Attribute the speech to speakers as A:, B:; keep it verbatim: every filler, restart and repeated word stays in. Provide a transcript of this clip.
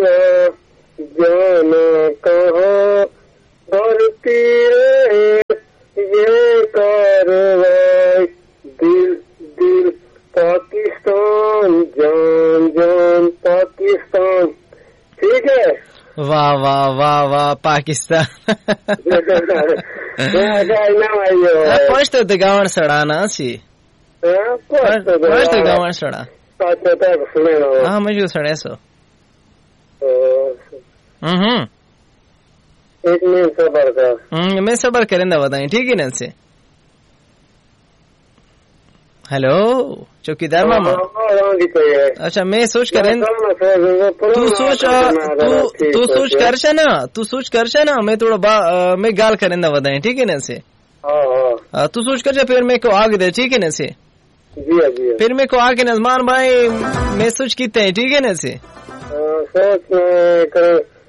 A: परवाह जाना कहाँ बढ़ती रहे ये कार्रवाई दिल दिल पाकिस्तान जान जान पाकिस्तान। ठीक है।
B: वाह वाह वाह वाह पाकिस्तान पष्ट त गावण सड़ा ना सी पष्ट गावण सड़ा हाँ मुझे सड़े सो हम्म
A: एक मिनट सबर का
B: मैं सबर करेंदा बताएं ठीक है ना से। हेलो चौकीदार मामा। अच्छा मैं सोच करें तू सोच तू तू सोच कर से ना तू सोच कर से ना मैं थोड़ा मैं गाल करेंदा बताएं ठीक है ना से। तू सोच कर जा फिर मैं को आगे दे ठीक है ना से।
A: जी जी
B: फिर मैं को आगे नजमान भाई मैं सोच किते हैं ठीक है ना से।
A: सोच